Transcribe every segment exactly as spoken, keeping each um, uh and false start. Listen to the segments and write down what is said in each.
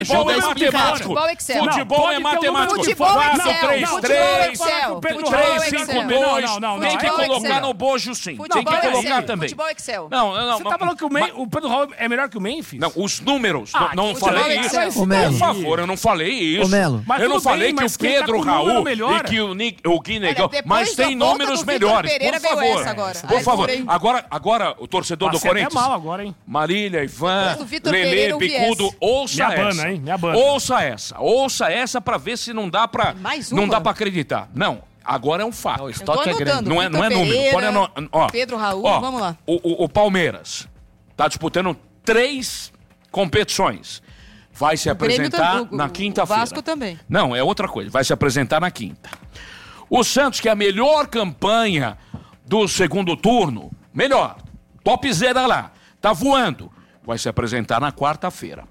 Futebol é matemático. Futebol Excel. Futebol é matemático. Futebol Excel. três três, três cinco dois. Não, não, não. Tem que colocar no bojo, sim. Tem que colocar também. Futebol Excel. Não, não. Você tá falando que o, Men- o Pedro Raul é melhor que o Memphis? Não, os números. Ah, não não futebol falei Excel. isso. Ô, Melo. Por favor, eu não falei isso. Ô, Melo. Mas Eu não tudo falei bem, que mas o quem tá Pedro com o número Raul melhor? e que o, Nick, o Gui Negão. depois Mas da tem volta números do Vitor melhores. Pereira Por veio favor. essa agora. Por Ai, favor. porém. Agora, agora, o torcedor do Passei até Corinthians. mal agora, hein? Marília, Ivan, Depois do Vitor Pereira, Lelê, eu vi Bicudo, essa. ouça Me essa. abana, hein? Me abana. Ouça essa. Ouça essa pra ver se não dá pra. Mais Não uma? dá pra acreditar. Não. Agora é um fato. Não, o Eu tô estoque é grande. anotando. Não é, não é Vitor número. Pereira, Pode ano- ó, Pedro Raul, ó, vamos lá. O, o, o Palmeiras tá disputando três competições. Vai se O Grêmio apresentar tam- o- na o quinta-feira. Vasco também. Não, é outra coisa. Vai se apresentar na quinta. O Santos, que é a melhor campanha do segundo turno, melhor, topzera lá, tá voando, vai se apresentar na quarta-feira.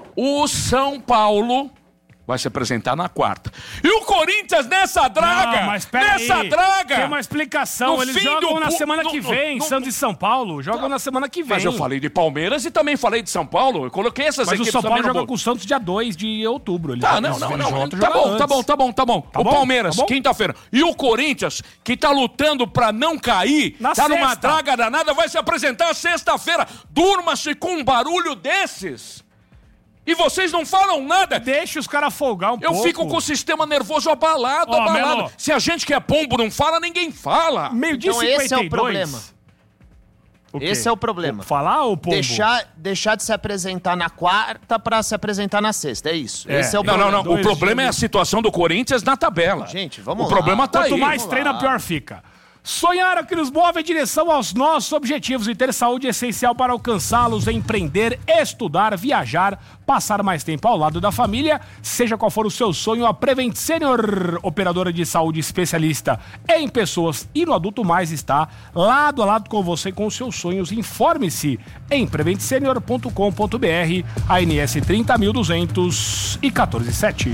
O São Paulo vai se apresentar na quarta. E o Corinthians nessa draga, Não, mas pera nessa aí. draga. Tem uma explicação. No Eles fim jogam do na pu- semana no- que no- vem. no- Santos e São Paulo jogam na semana que vem. Mas eu falei de Palmeiras e também falei de São Paulo. Eu coloquei essas Mas o equipes São também Paulo no joga bolo. com o Santos dia dois de outubro. Eles Tá, não, eles não, vêm não. junto, Tá jogam bom, tá antes. bom, tá bom, tá bom. Tá o bom? Palmeiras, Tá bom? quinta-feira. E o Corinthians, que tá lutando pra não cair, Na tá numa sexta. draga danada, vai se apresentar sexta-feira. Durma-se com um barulho desses. E vocês não falam nada. Deixa os caras folgar um Eu pouco. fico com o sistema nervoso abalado, Ó, abalado. Melo. Se a gente que é pombo não fala, ninguém fala. Meio-dia Então e esse é o cinquenta e dois. problema. O quê? Esse é o problema. Falar ou pombo? Deixar, deixar de se apresentar na quarta pra se apresentar na sexta, é isso. É. Esse é o Não, problema. não, não. O Dois problema é a dias. situação do Corinthians na tabela. Gente, vamos O lá. problema tá Quanto aí. mais vamos treina, lá. pior fica. Sonhar é o que nos move em direção aos nossos objetivos e ter saúde é essencial para alcançá-los, empreender, estudar, viajar, passar mais tempo ao lado da família. Seja qual for o seu sonho, a Prevent Senior, operadora de saúde especialista em pessoas e no adulto mais, está lado a lado com você com os seus sonhos. Informe-se em prevent senior ponto com ponto b r, A N S trinta mil duzentos e quatorze sete.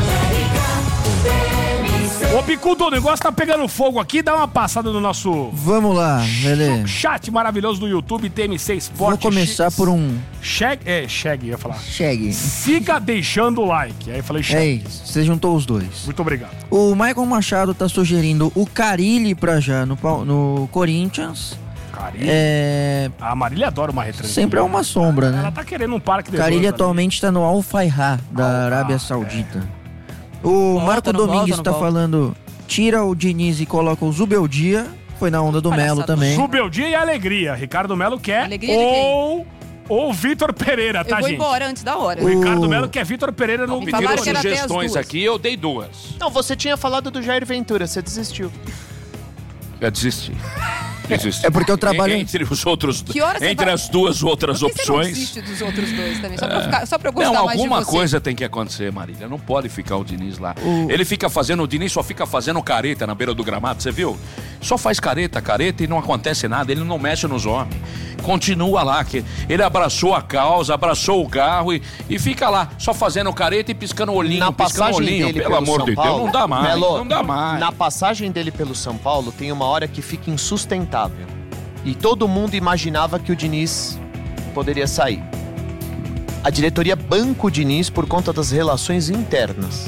Ô, Picudo, o negócio tá pegando fogo aqui. Dá uma passada no nosso Vamos lá, Lelê. chat maravilhoso do YouTube, T M C Sport. Vou começar por um Shag, é, Shag, ia falar. chegue. Siga deixando o like. Aí eu falei É Shag. isso, você juntou os dois. Muito obrigado. O Michael Machado tá sugerindo o Carille pra já no, Pau- no Corinthians. Carilho. É, A Marília adora uma retranca. sempre é uma sombra, Ela né? tá querendo um parque de Carille dois ali. atualmente tá no Al Fahd da Arábia Saudita. O Volta, Marco não volta, Domingues não tá volta. falando, tira o Diniz e coloca o Zubeldia. Foi na onda do Palhaçada. Melo também. Zubeldia e alegria. Ricardo Melo quer Alegria de quem? ou ou Vitor Pereira, Eu tá, vou gente? embora antes da hora. O Ricardo O- Melo quer Vitor Pereira no Me Pediram falaram que era até as sugestões duas. aqui, eu dei duas. Não, você tinha falado do Jair Ventura, você desistiu. Eu desisti. Desisti. É porque eu trabalho- Entre os outros. Que hora você Entre vai- as duas outras Por que você não opções. desiste dos outros dois também? Só pra, ficar, só pra eu gostar Não, mais de alguma você. coisa tem que acontecer, Marília. Não pode ficar o Diniz lá. O- Ele fica fazendo, o Diniz só fica fazendo careta na beira do gramado, você viu? Só faz careta, careta e não acontece nada. Ele não mexe nos homens. Continua lá, que ele abraçou a causa, abraçou o carro e, e fica lá, só fazendo careta e piscando o olhinho, Na piscando o passagem olhinho. dele Pelo pelo amor São de Deus, Paulo, não dá mais. Melo, não dá mais. Na passagem dele pelo São Paulo, tem uma hora que fica insustentável. E todo mundo imaginava que o Diniz poderia sair. A diretoria banca o Diniz por conta das relações internas.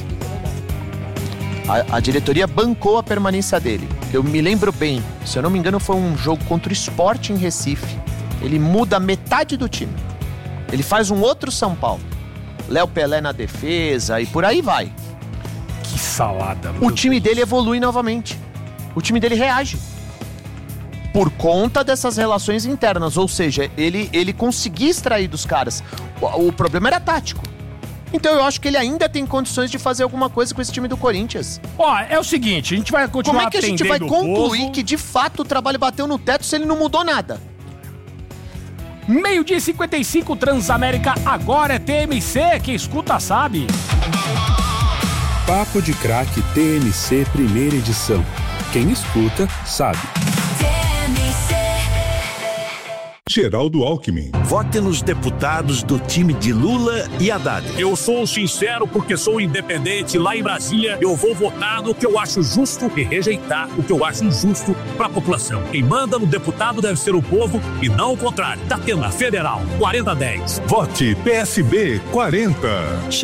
A, a diretoria bancou a permanência dele. Eu me lembro bem, se eu não me engano, foi um jogo contra o Sport em Recife. Ele muda metade do time. Ele faz um outro São Paulo. Léo Pelé na defesa e por aí vai. Que salada. O meu time Deus. dele evolui novamente. O time dele reage. Por conta dessas relações internas. Ou seja, ele, ele conseguia extrair dos caras. O, o problema era tático. Então eu acho que ele ainda tem condições de fazer alguma coisa com esse time do Corinthians. Ó, é o seguinte, a gente vai continuar Como é que a gente vai atendendo o concluir povo. que de fato o trabalho bateu no teto se ele não mudou nada? Meio-dia e cinquenta e cinco, Transamérica, agora é T M C, quem escuta sabe. Papo de Craque T M C Primeira Edição. Quem escuta, sabe. Geraldo Alckmin. Vote nos deputados do time de Lula e Haddad. Eu sou sincero porque sou independente. Lá em Brasília, eu vou votar no que eu acho justo e rejeitar o que eu acho injusto para a população. Quem manda no deputado deve ser o povo e não o contrário. Datena Federal quarenta dez. Vote P S B quarenta.